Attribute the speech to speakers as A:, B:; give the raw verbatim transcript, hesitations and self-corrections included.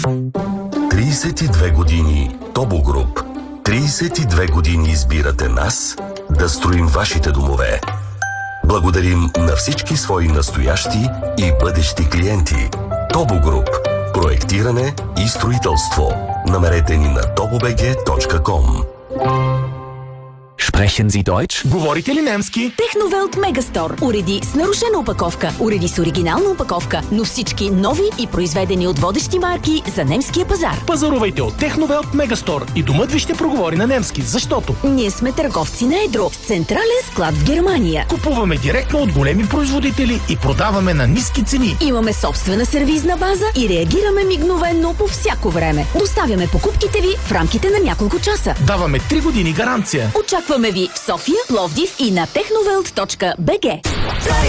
A: тридесет и две години Тобо Груп. тридесет и две години избирате нас да строим вашите домове. Благодарим на всички свои настоящи и бъдещи клиенти. Тобо Груп. Проектиране и строителство. Намерете ни на тобобг точка ком.
B: Sprechen Sie Deutsch?
C: Говорите ли немски?
D: Техновелт Мегастор. Уреди с нарушена опаковка, уреди с оригинална опаковка, но всички нови и произведени от водещи марки за немския пазар.
C: Пазарувайте от Техновелт Мегастор и домът ви ще проговори на немски, защото
D: ние сме търговци на едро с централен склад в Германия.
C: Купуваме директно от големи производители и продаваме на ниски цени.
D: Имаме собствена сервизна база и реагираме мигновенно по всяко време. Доставяме покупките ви в рамките на няколко часа.
C: Даваме три години гаранция.
D: Очакваме ви в София, Пловдив и на техновелт точка би джи.